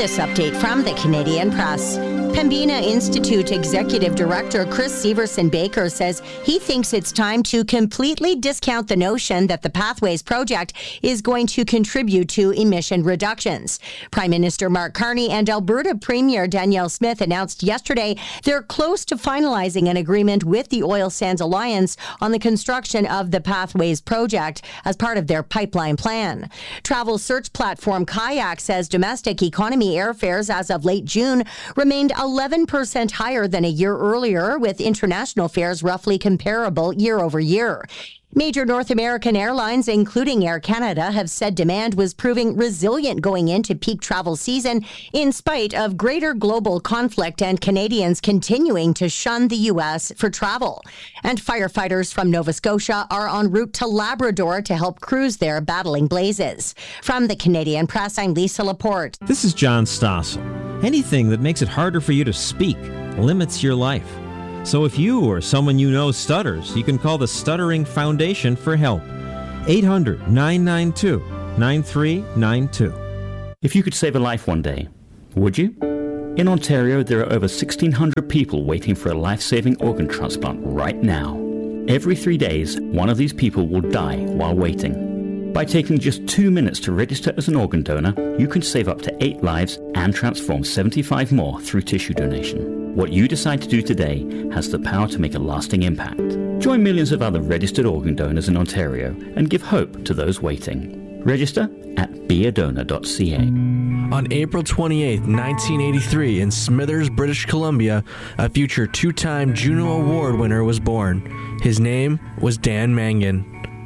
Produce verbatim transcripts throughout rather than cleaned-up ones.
this update from the Canadian Press. Pembina Institute Executive Director Chris Severson Baker says he thinks it's time to completely discount the notion that the Pathways project is going to contribute to emission reductions. Prime Minister Mark Carney and Alberta Premier Danielle Smith announced yesterday they're close to finalizing an agreement with the Oil Sands Alliance on the construction of the Pathways project as part of their pipeline plan. Travel search platform Kayak says domestic economy airfares as of late June remained eleven percent higher than a year earlier, with international fares roughly comparable year over year. Major North American airlines, including Air Canada, have said demand was proving resilient going into peak travel season in spite of greater global conflict and Canadians continuing to shun the U S for travel. And firefighters from Nova Scotia are en route to Labrador to help crews there battling blazes. From the Canadian Press, I'm Lisa Laporte. This is John Stossel. Anything that makes it harder for you to speak limits your life. So if you or someone you know stutters, you can call the Stuttering Foundation for help. eight hundred, nine nine two, nine three nine two. If you could save a life one day, would you? In Ontario, there are over sixteen hundred people waiting for a life-saving organ transplant right now. Every three days, one of these people will die while waiting. By taking just two minutes to register as an organ donor, you can save up to eight lives and transform seventy-five more through tissue donation. What you decide to do today has the power to make a lasting impact. Join millions of other registered organ donors in Ontario and give hope to those waiting. Register at be a donor dot c a. On April twenty-eighth, nineteen eighty-three, in Smithers, British Columbia, a future two-time Juno Award winner was born. His name was Dan Mangan.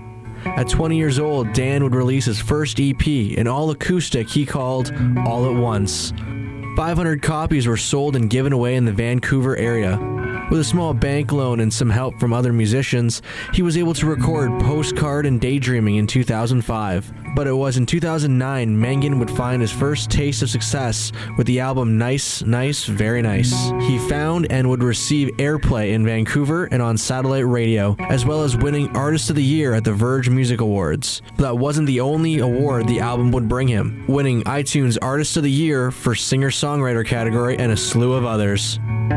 At twenty years old, Dan would release his first E P, an all-acoustic he called All at Once. five hundred copies were sold and given away in the Vancouver area. With a small bank loan and some help from other musicians, he was able to record Postcard and Daydreaming in two thousand five. But it was in two thousand nine Mangan would find his first taste of success with the album Nice, Nice, Very Nice. He found and would receive airplay in Vancouver and on satellite radio, as well as winning Artist of the Year at the Verge Music Awards. But that wasn't the only award the album would bring him, winning iTunes Artist of the Year for singer-songwriter category and a slew of others.